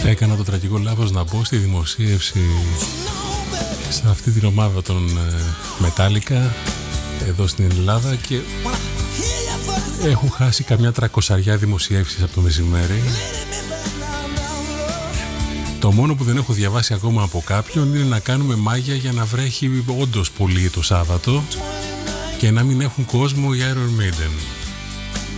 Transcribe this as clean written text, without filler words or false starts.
Έκανα το τραγικό λάθος να μπω στη δημοσίευση σε αυτή την ομάδα των Metallica εδώ στην Ελλάδα και έχουν χάσει καμιά 300 δημοσιεύσεις από το μεσημέρι. Το μόνο που δεν έχω διαβάσει ακόμα από κάποιον είναι να κάνουμε μάγια για να βρέχει όντως πολύ το Σάββατο και να μην έχουν κόσμο οι Iron Maiden.